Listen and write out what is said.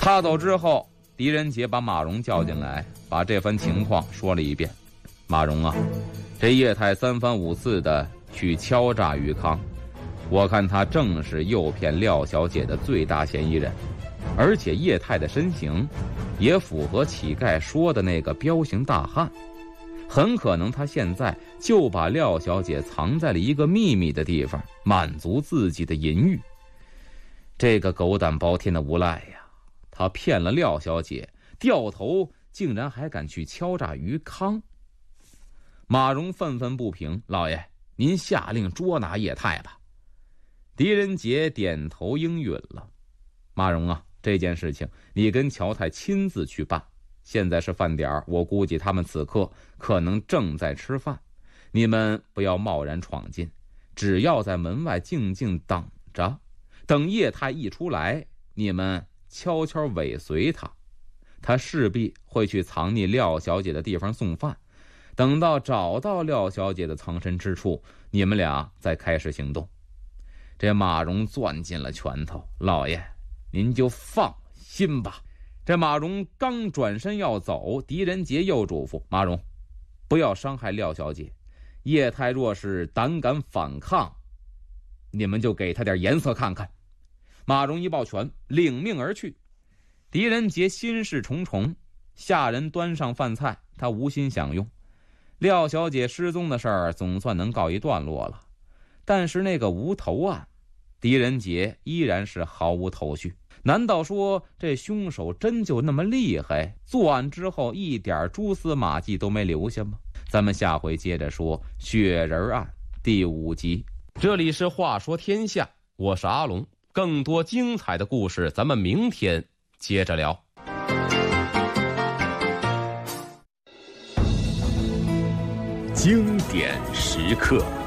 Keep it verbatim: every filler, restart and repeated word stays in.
他走之后，狄仁杰把马荣叫进来，把这番情况说了一遍。马荣啊，这叶太三番五次的去敲诈于康，我看他正是诱骗廖小姐的最大嫌疑人，而且叶太的身形也符合乞丐说的那个彪形大汉，很可能他现在就把廖小姐藏在了一个秘密的地方，满足自己的淫欲。这个狗胆包天的无赖呀，他骗了廖小姐，掉头竟然还敢去敲诈于康。马荣愤愤不平，老爷，您下令捉拿叶太吧。狄仁杰点头应允了。马荣啊，这件事情你跟乔太亲自去办，现在是饭点，我估计他们此刻可能正在吃饭，你们不要贸然闯进，只要在门外静静等着，等叶太一出来，你们悄悄尾随他，他势必会去藏匿廖小姐的地方送饭，等到找到廖小姐的藏身之处，你们俩再开始行动。这马荣攥紧了拳头，老爷您就放心吧。这马荣刚转身要走，狄仁杰又嘱咐马荣不要伤害廖小姐，叶太若是胆敢反抗，你们就给他点颜色看看。马荣一抱拳，领命而去。狄仁杰心事重重，下人端上饭菜，他无心享用。廖小姐失踪的事儿总算能告一段落了，但是那个无头案，狄仁杰依然是毫无头绪。难道说这凶手真就那么厉害，作案之后一点蛛丝马迹都没留下吗？咱们下回接着说雪人案第五集。这里是话说天下，我是阿龙，更多精彩的故事咱们明天接着聊。 经典时刻。